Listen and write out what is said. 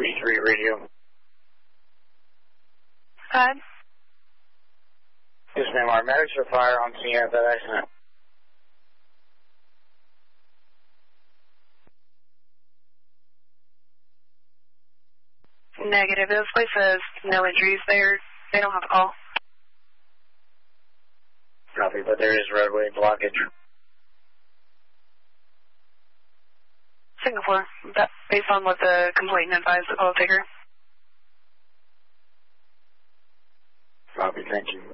283 radio. Hi. Yes, ma'am. Our medics are fire on scene at that accident. Negative. This place has no injuries there. They don't have a call. Copy, but there is roadway blockage. Singapore. That, based on what the complainant advised the call taker. Copy, thank you.